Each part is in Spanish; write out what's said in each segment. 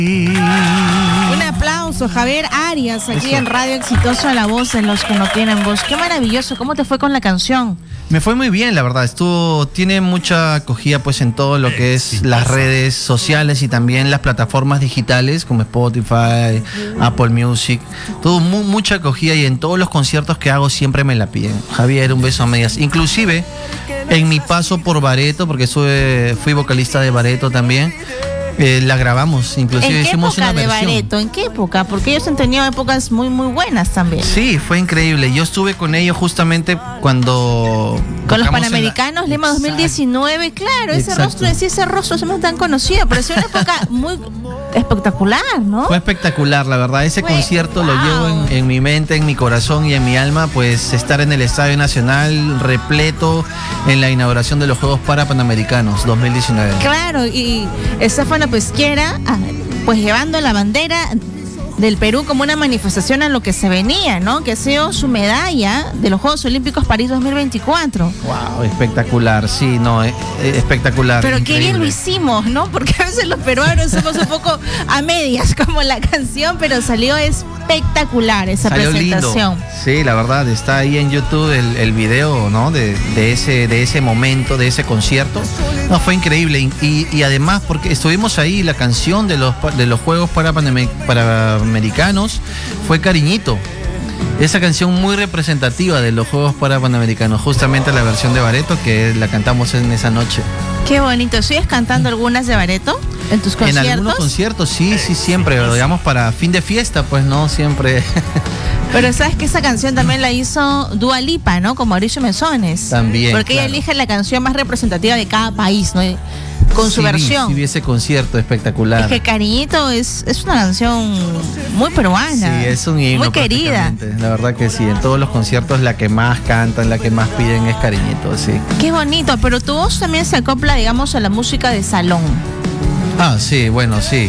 Un aplauso, Javier Arias, aquí en Radio Exitoso, la voz de los que no tienen voz. Qué maravilloso, ¿cómo te fue con la canción? Me fue muy bien, la verdad. Tiene mucha acogida pues en todo lo que es las redes sociales y también las plataformas digitales como Spotify, Apple Music. Mucha acogida, y en todos los conciertos que hago siempre me la piden. Javier, un beso a medias. Inclusive en mi paso por Bareto, porque fui vocalista de Bareto también. La grabamos, inclusive hicimos una versión. ¿En qué época de Bareto? ¿En qué época? Porque ellos han tenido épocas muy buenas también. Sí, fue increíble. Yo estuve con ellos justamente cuando... Con los Panamericanos, Lima 2019, claro, ese rostro se me tan conocido, pero es una época muy espectacular, ¿no? Fue espectacular, la verdad. Ese concierto lo llevo en mi mente, en mi corazón y en mi alma, pues estar en el Estadio Nacional repleto en la inauguración de los Juegos Panamericanos 2019. Claro, y esa fue la pesquera, pues llevando la bandera del Perú como una manifestación a lo que se venía, ¿no? Que ha sido su medalla de los Juegos Olímpicos París 2024. Wow, espectacular, sí, no, espectacular. Pero increíble. qué bien lo hicimos, ¿no? Porque a veces los peruanos somos un poco a medias como la canción, pero salió espectacular esa presentación. Lindo. Sí, la verdad, está ahí en YouTube el video, ¿no? De ese momento, de ese concierto. No, fue increíble. Y además, porque estuvimos ahí, la canción de los Juegos Panamericanos fue Cariñito. Esa canción muy representativa de los Juegos Panamericanos, justamente la versión de Bareto que la cantamos en esa noche. Qué bonito. ¿Sigues cantando algunas de Bareto en tus conciertos? En algunos conciertos, sí, siempre, pero digamos para fin de fiesta, pues no, siempre. Pero sabes que esa canción también la hizo Dua Lipa, ¿no? Con Mauricio Mesones. También. Porque ella elige la canción más representativa de cada país, ¿no? Con su versión. Sí, vi ese concierto espectacular. Es que Cariñito es una canción muy peruana. Sí, es un himno. Muy querida. La verdad que sí, en todos los conciertos la que más cantan, la que más piden es Cariñito, sí. Qué bonito, pero tu voz también se acopla, digamos, a la música de salón. Ah, sí, bueno, sí.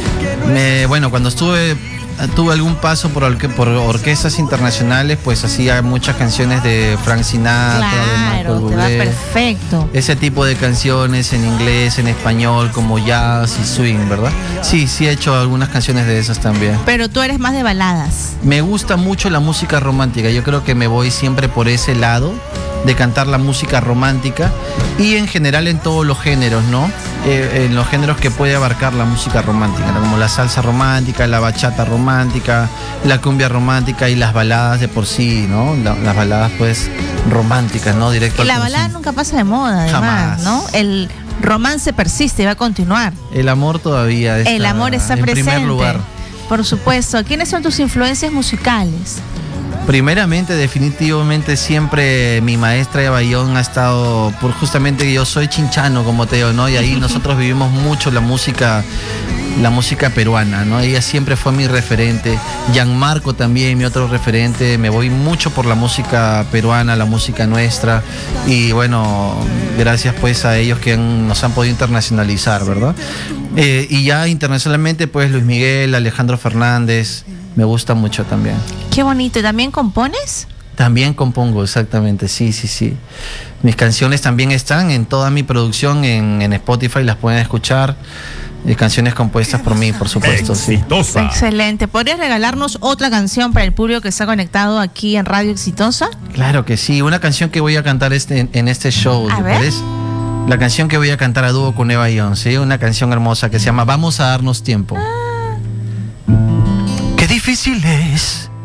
Bueno, cuando tuve algún paso por orquestas internacionales, pues hacía muchas canciones de Frank Sinatra, de Michael Bublé. Te va perfecto. Ese tipo de canciones en inglés, en español, como jazz y swing, ¿verdad? Sí, he hecho algunas canciones de esas también. Pero tú eres más de baladas. Me gusta mucho la música romántica. Yo creo que me voy siempre por ese lado de cantar la música romántica y en general en todos los géneros, ¿no? En los géneros que puede abarcar la música romántica, ¿no? Como la salsa romántica, la bachata romántica, la cumbia romántica y las baladas de por sí, ¿no? Las baladas pues románticas, ¿no? Directo al la corazón. balada nunca pasa de moda, además, jamás, ¿no? El romance persiste y va a continuar. El amor todavía está, el amor está en presente. primer lugar. Por supuesto. ¿Quiénes son tus influencias musicales? Primeramente, definitivamente siempre mi maestra Eva Bayón ha estado, por justamente que yo soy chinchano, como te digo, ¿no? Y ahí nosotros vivimos mucho la música peruana, ¿no? Ella siempre fue mi referente. Gianmarco también, mi otro referente. Me voy mucho por la música peruana, la música nuestra. Y bueno, gracias pues a ellos que nos han podido internacionalizar, ¿verdad? Y ya internacionalmente, pues Luis Miguel, Alejandro Fernández. Me gusta mucho también. Qué bonito. ¿Y también compones? También compongo, exactamente, sí. Mis canciones también están en toda mi producción en Spotify, las pueden escuchar. Canciones compuestas por mí, por supuesto. Exitosa. Sí. Excelente. ¿Podrías regalarnos otra canción para el público que está conectado aquí en Radio Exitosa? Claro que sí. Una canción que voy a cantar en este show, ¿te parece? La canción que voy a cantar a dúo con Eva Bayón, ¿sí? Una canción hermosa que se llama Vamos a darnos tiempo. Qué difícil es